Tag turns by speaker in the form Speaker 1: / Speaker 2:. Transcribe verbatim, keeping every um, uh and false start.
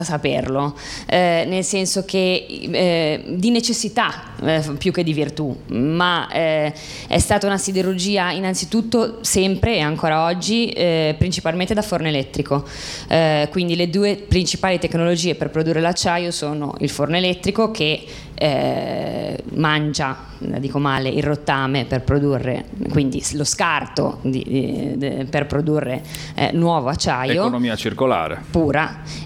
Speaker 1: saperlo, eh, nel senso che eh, di necessità eh, più che di virtù, ma eh, è stata una siderurgia innanzitutto sempre e ancora oggi eh, principalmente da forno elettrico, eh, quindi le due principali tecnologie per produrre l'acciaio sono il forno elettrico che eh, mangia, dico male, il rottame per produrre, quindi lo scarto di, di, di, per produrre eh, nuovo acciaio,
Speaker 2: economia circolare
Speaker 1: pura,